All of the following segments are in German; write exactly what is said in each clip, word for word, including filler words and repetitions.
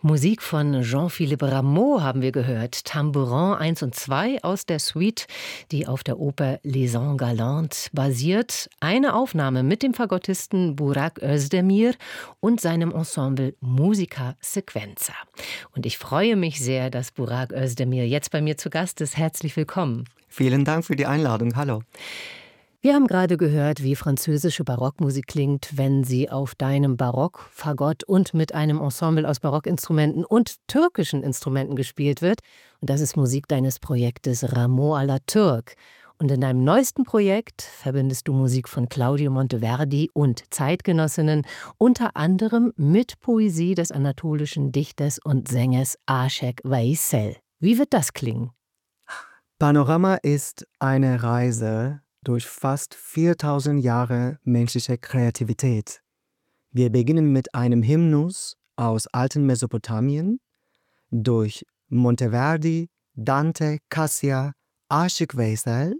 Musik von Jean-Philippe Rameau haben wir gehört. Tambourin eins und zwei aus der Suite, die auf der Oper Les Ans Galantes basiert. Eine Aufnahme mit dem Fagottisten Burak Özdemir und seinem Ensemble Musica Sequenza. Und ich freue mich sehr, dass Burak Özdemir jetzt bei mir zu Gast ist. Herzlich willkommen. Vielen Dank für die Einladung. Hallo. Wir haben gerade gehört, wie französische Barockmusik klingt, wenn sie auf deinem Barock, Fagott und mit einem Ensemble aus Barockinstrumenten und türkischen Instrumenten gespielt wird. Und das ist Musik deines Projektes Rameau à la Turque. Und in deinem neuesten Projekt verbindest du Musik von Claudio Monteverdi und Zeitgenossinnen, unter anderem mit Poesie des anatolischen Dichters und Sängers Aşık Veysel. Wie wird das klingen? Panorama ist eine Reise durch fast viertausend Jahre menschliche Kreativität. Wir beginnen mit einem Hymnus aus alten Mesopotamien, durch Monteverdi, Dante, Cassia, Aşık Veysel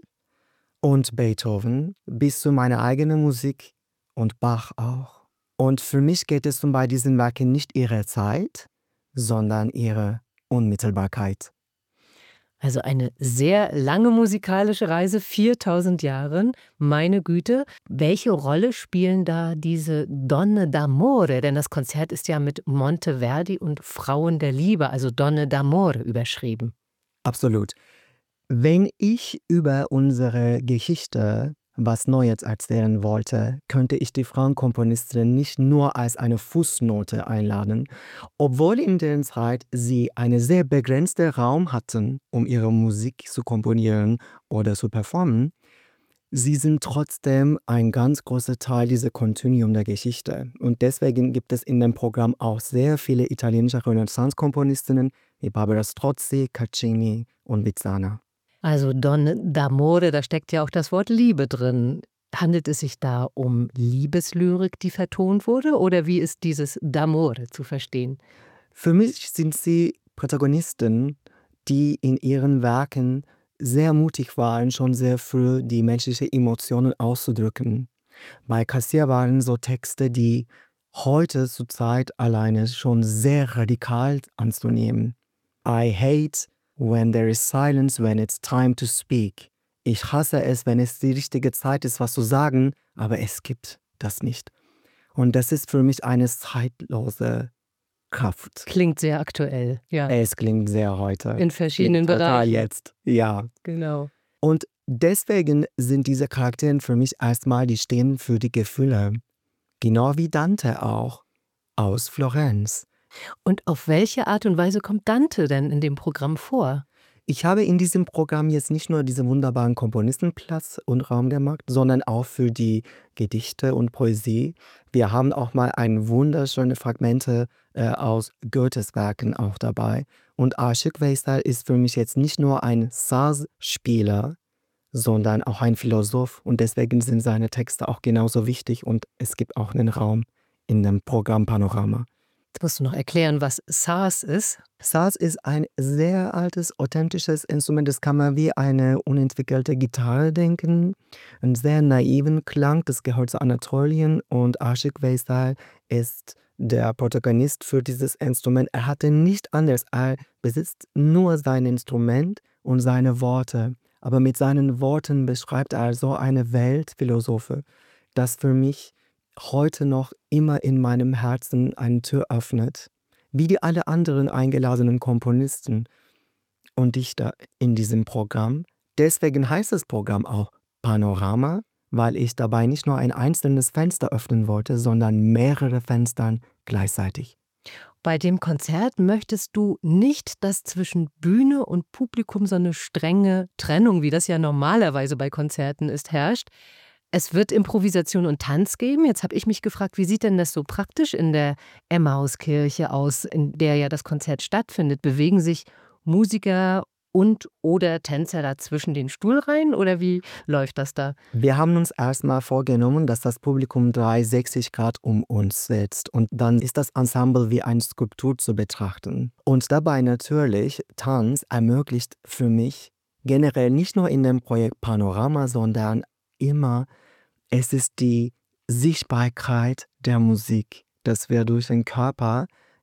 und Beethoven bis zu meiner eigenen Musik und Bach auch. Und für mich geht es um bei diesen Werken nicht ihre Zeit, sondern ihre Unmittelbarkeit. Also eine sehr lange musikalische Reise, viertausend Jahre. Meine Güte, welche Rolle spielen da diese Donne d'Amore? Denn das Konzert ist ja mit Monteverdi und Frauen der Liebe, also Donne d'Amore, überschrieben. Absolut. Wenn ich über unsere Geschichte was Neues erzählen wollte, könnte ich die Frauenkomponistin nicht nur als eine Fußnote einladen, obwohl in der Zeit sie einen sehr begrenzten Raum hatten, um ihre Musik zu komponieren oder zu performen. Sie sind trotzdem ein ganz großer Teil dieser Kontinuum der Geschichte. Und deswegen gibt es in dem Programm auch sehr viele italienische Renaissance-Komponistinnen wie Barbara Strozzi, Caccini und Vizzana. Also Donne d'Amore, da steckt ja auch das Wort Liebe drin. Handelt es sich da um Liebeslyrik, die vertont wurde, oder wie ist dieses d'Amore zu verstehen? Für mich sind sie Protagonisten, die in ihren Werken sehr mutig waren, schon sehr früh die menschlichen Emotionen auszudrücken. Bei Cassia waren so Texte, die heute zur Zeit alleine schon sehr radikal anzunehmen. I hate when there is silence, when it's time to speak. Ich hasse es, wenn es die richtige Zeit ist, was zu sagen, aber es gibt das nicht. Und das ist für mich eine zeitlose Kraft. Klingt sehr aktuell, ja. Es klingt sehr heute. In verschiedenen Total Bereichen. jetzt, ja. Genau. Und deswegen sind diese Charaktere für mich erstmal, die stehen für die Gefühle. Genau wie Dante auch, aus Florenz. Und auf welche Art und Weise kommt Dante denn in dem Programm vor? Ich habe in diesem Programm jetzt nicht nur diesen wunderbaren Komponistenplatz und Raum gemacht, sondern auch für die Gedichte und Poesie. Wir haben auch mal ein wunderschöne Fragmente äh, aus Goethes Werken auch dabei. Und Aşık Veysel ist für mich jetzt nicht nur ein Sazspieler, sondern auch ein Philosoph. Und deswegen sind seine Texte auch genauso wichtig. Und es gibt auch einen Raum in dem Programm Panorama. Jetzt musst du noch erklären, was Saz ist. Saz ist ein sehr altes, authentisches Instrument. Das kann man wie eine unentwickelte Gitarre denken. Einen sehr naiven Klang, das gehört zu Anatolien. Und Aşık Veysel ist der Protagonist für dieses Instrument. Er hatte nicht anders. Er besitzt nur sein Instrument und seine Worte. Aber mit seinen Worten beschreibt er so eine Weltphilosophe, das für mich heute noch immer in meinem Herzen eine Tür öffnet, wie die alle anderen eingeladenen Komponisten und Dichter in diesem Programm. Deswegen heißt das Programm auch Panorama, weil ich dabei nicht nur ein einzelnes Fenster öffnen wollte, sondern mehrere Fenster gleichzeitig. Bei dem Konzert möchtest du nicht, dass zwischen Bühne und Publikum so eine strenge Trennung, wie das ja normalerweise bei Konzerten ist, herrscht. Es wird Improvisation und Tanz geben. Jetzt habe ich mich gefragt, wie sieht denn das so praktisch in der Emmauskirche aus, in der ja das Konzert stattfindet? Bewegen sich Musiker und oder Tänzer da zwischen den Stuhlreihen oder wie läuft das da? Wir haben uns erstmal vorgenommen, dass das Publikum dreihundertsechzig Grad um uns sitzt und dann ist das Ensemble wie eine Skulptur zu betrachten. Und dabei natürlich, Tanz ermöglicht für mich generell nicht nur in dem Projekt Panorama, sondern immer, es ist die Sichtbarkeit der Musik, dass wir durch den Körper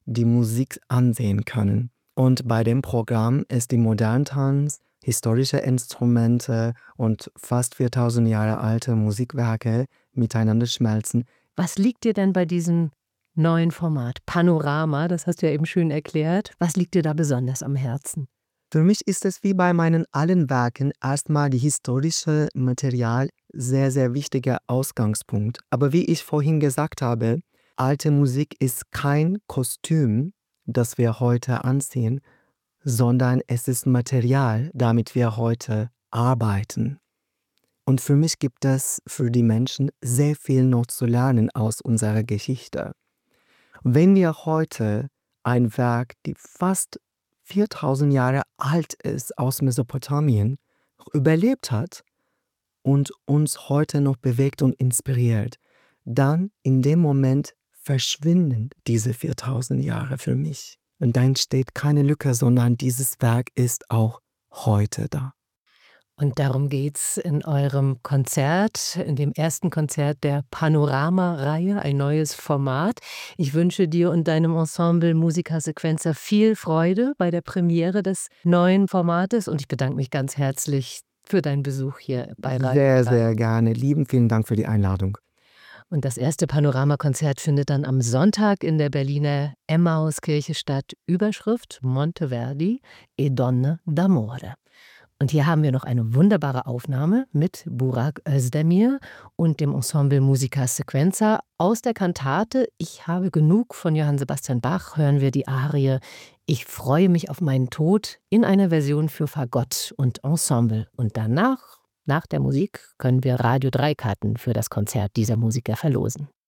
die Musik ansehen können. Und bei dem Programm ist die Moderntanz, historische Instrumente und fast viertausend Jahre alte Musikwerke miteinander schmelzen. Was liegt dir denn bei diesem neuen Format Panorama, das hast du ja eben schön erklärt, was liegt dir da besonders am Herzen? Für mich ist es wie bei meinen allen Werken erstmal die historische Material sehr, sehr wichtiger Ausgangspunkt. Aber wie ich vorhin gesagt habe, alte Musik ist kein Kostüm, das wir heute anziehen, sondern es ist Material, damit wir heute arbeiten. Und für mich gibt es für die Menschen sehr viel noch zu lernen aus unserer Geschichte. Wenn wir heute ein Werk, die fast viertausend Jahre alt ist, aus Mesopotamien, überlebt hat und uns heute noch bewegt und inspiriert, dann in dem Moment verschwinden diese viertausend Jahre für mich. Und dann steht keine Lücke, sondern dieses Werk ist auch heute da. Und darum geht's in eurem Konzert, in dem ersten Konzert der Panorama-Reihe, ein neues Format. Ich wünsche dir und deinem Ensemble Musica Sequenza viel Freude bei der Premiere des neuen Formates und ich bedanke mich ganz herzlich für deinen Besuch hier bei Radio Sehr, drei. sehr gerne. Lieben vielen Dank für die Einladung. Und das erste Panoramakonzert findet dann am Sonntag in der Berliner Emmauskirche statt. Überschrift Monteverdi e Donne d'Amore. Und hier haben wir noch eine wunderbare Aufnahme mit Burak Özdemir und dem Ensemble Musica Sequenza. Aus der Kantate Ich habe genug von Johann Sebastian Bach hören wir die Arie Ich freue mich auf meinen Tod in einer Version für Fagott und Ensemble. Und danach, nach der Musik, können wir Radio drei Karten für das Konzert dieser Musiker verlosen.